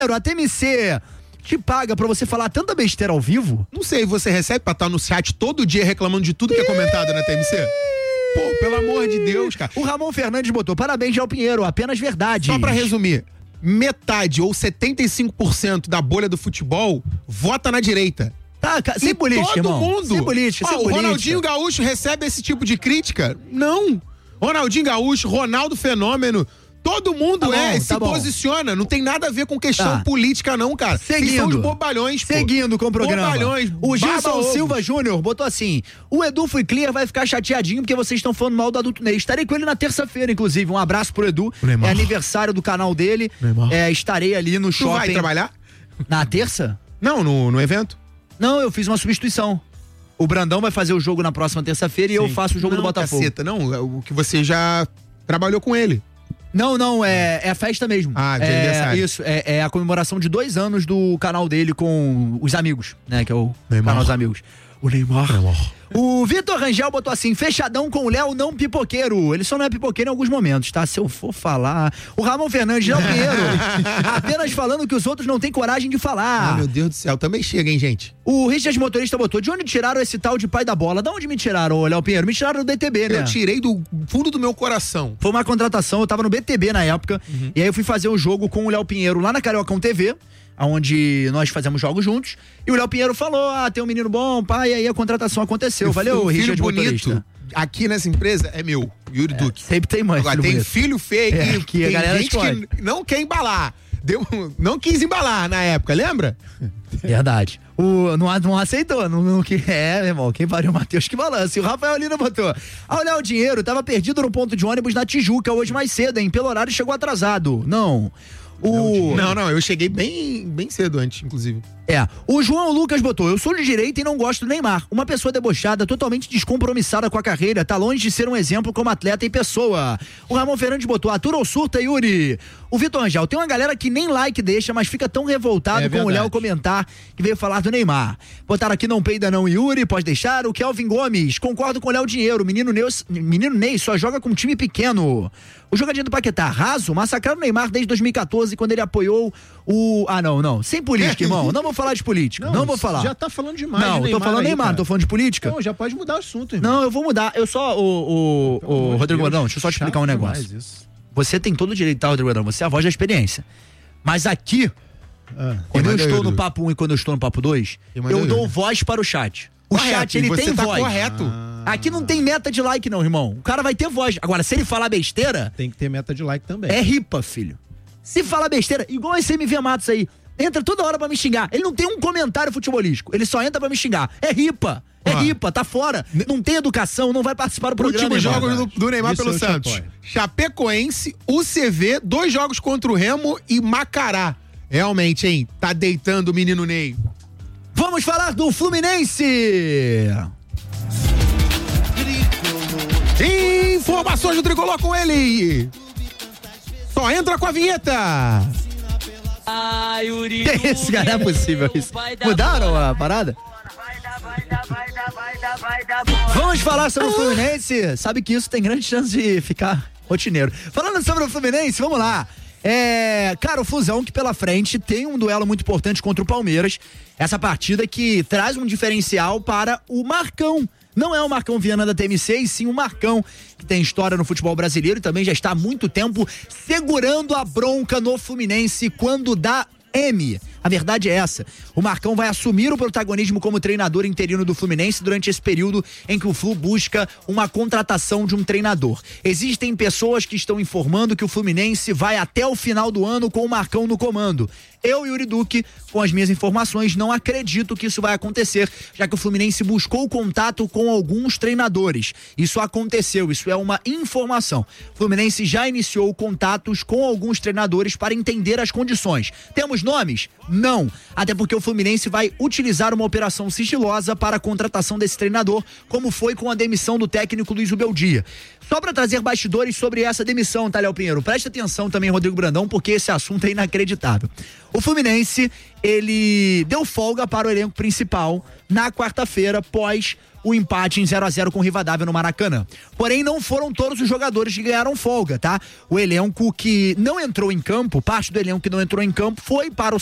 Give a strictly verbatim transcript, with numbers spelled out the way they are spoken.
A T M C te paga pra você falar tanta besteira ao vivo? Não sei, você recebe pra estar no chat todo dia reclamando de tudo que é comentado na T M C? Pô, pelo amor de Deus, cara. O Ramon Fernandes botou, parabéns, Léo Pinheiro, apenas verdade. Só pra resumir, metade ou setenta e cinco por cento da bolha do futebol vota na direita. Tá, sem e política, todo irmão. mundo. Sem política, Ó, sem o política. Ronaldinho Gaúcho recebe esse tipo de crítica? Não. Ronaldinho Gaúcho, Ronaldo Fenômeno, todo mundo tá é, bom, se tá posiciona. Não tem nada a ver com questão tá. política, não, cara. Seguindo. São os bobalhões, pô. Seguindo com o programa. Bobalhões. O Gilson baba-ovos. Silva Júnior botou assim: o Edu Fui Clear vai ficar chateadinho porque vocês estão falando mal do Adulto Ney. Estarei com ele na terça-feira, inclusive. Um abraço pro Edu. Neymar. É aniversário do canal dele. É, estarei ali no Tu shopping. vai trabalhar? Na terça? Não, no, no evento. Não, eu fiz uma substituição. O Brandão vai fazer o jogo na próxima terça-feira e eu faço o jogo não, do Botafogo. Caceta, não, é o que você já trabalhou com ele. Não, não, é, é a festa mesmo. Ah, de é, aniversário. Isso, é, é a comemoração de dois anos do canal dele com os amigos, né? Que é o Neymar. canal dos amigos. O Neymar. Neymar. O Vitor Rangel botou assim, fechadão com o Léo, não pipoqueiro. Ele só não é pipoqueiro em alguns momentos, tá? Se eu for falar... O Ramon Fernandes, Léo Pinheiro, apenas falando que os outros não têm coragem de falar. Ah, meu Deus do céu, também chega, hein, gente? O Richard Motorista botou, de onde tiraram esse tal de pai da bola? Da onde me tiraram, Léo Pinheiro? Me tiraram do B T B, né? Eu tirei do fundo do meu coração. Foi uma contratação, eu tava no B T B na época, uhum. E aí eu fui fazer o jogo com o Léo Pinheiro lá na Cariocão T V, onde nós fazemos jogos juntos, e o Léo Pinheiro falou, ah, tem um menino bom, pai, e aí a contratação aconteceu. Eu Valeu, filho Richard bonito Motorista. Aqui nessa empresa é meu, Yuri É, Duque. sempre tem mãe. Agora, filho tem bonito. filho feio É, que, que a tem galera gente escolhe. que não quer embalar. Deu, não quis embalar na época, lembra? Verdade. O, não, não aceitou, não, não que é, irmão, quem pariu o Matheus que balance. O Rafael Lina botou, ao olhar o dinheiro, tava perdido no ponto de ônibus na Tijuca hoje mais cedo, hein, pelo horário chegou atrasado. Não. O... Não, não, eu cheguei bem, bem cedo antes, inclusive. É, o João Lucas botou, eu sou de direita e não gosto do Neymar. Uma pessoa debochada, totalmente descompromissada com a carreira, tá longe de ser um exemplo como atleta e pessoa. O Ramon Fernandes botou, atura ou surta, Yuri? O Vitor Angel, tem uma galera que nem like deixa, mas fica tão revoltado É com o Léo comentar que veio falar do Neymar. Botaram aqui, não peida não, Yuri, pode deixar. O Kelvin Gomes, concordo com o Léo Dinheiro, menino Ney, menino Ney só joga com um time pequeno. O jogadinho do Paquetá, raso, massacraram o Neymar desde dois mil e quatorze, quando ele apoiou o... Ah, não, não, sem política, irmão, não vou falar de política, não, não vou falar. Já tá falando demais Não, de Neymar tô falando aí, Neymar, cara. tô falando de política. Não, já pode mudar o assunto, irmão. Não, eu vou mudar, eu só, o, o, o Rodrigo Gordão, deixa eu só te explicar um negócio. Você tem todo o direito, tá, Rodrigo Gordão, você é a voz da experiência. Mas aqui, ah, quando eu estou no papo um e quando eu estou no papo dois, eu dou voz para o chat. O correto, chat, ele você tem tá voz. correto. Ah. Aqui não tem meta de like não, irmão. O cara vai ter voz. Agora, se ele falar besteira... Tem que ter meta de like também. É ripa, filho. Se falar besteira, igual esse M V Matos aí, entra toda hora pra me xingar. Ele não tem um comentário futebolístico. Ele só entra pra me xingar. É ripa. É ah. ripa, tá fora. Não tem educação, não vai participar do programa. Últimos jogos do, do Neymar Isso pelo Santos. Chapecoense, U C V, dois jogos contra o Remo e Macará. Realmente, hein? Tá deitando o menino Ney. Vamos falar do Fluminense. Informações do Tricolor com ele. Só entra com a vinheta. Ai, Yuri. Que isso, cara? Não é possível isso. Mudaram a parada? Vamos falar sobre o Fluminense. Sabe que isso tem grande chance de ficar rotineiro. Falando sobre o Fluminense, vamos lá. É, cara, o Flusão que pela frente tem um duelo muito importante contra o Palmeiras. Essa partida que traz um diferencial para o Marcão. Não é o Marcão Viana da T M C, e sim o Marcão, que tem história no futebol brasileiro e também já está há muito tempo segurando a bronca no Fluminense quando dá M. A verdade é essa. O Marcão vai assumir o protagonismo como treinador interino do Fluminense durante esse período em que o Flu busca uma contratação de um treinador. Existem pessoas que estão informando que o Fluminense vai até o final do ano com o Marcão no comando. Eu, Yuri Duque, com as minhas informações, não acredito que isso vai acontecer, já que o Fluminense buscou contato com alguns treinadores. Isso aconteceu, isso é uma informação. O Fluminense já iniciou contatos com alguns treinadores para entender as condições. Temos nomes? Não. Até porque o Fluminense vai utilizar uma operação sigilosa para a contratação desse treinador, como foi com a demissão do técnico Luiz Ubeldia. Só para trazer bastidores sobre essa demissão, tá, Léo Pinheiro? Presta atenção também, Rodrigo Brandão, porque esse assunto é inacreditável. O Fluminense, ele deu folga para o elenco principal na quarta-feira, pós o empate em zero a zero com o Rivadavia no Maracanã. Porém, não foram todos os jogadores que ganharam folga, tá? O elenco que não entrou em campo, parte do elenco que não entrou em campo, foi para o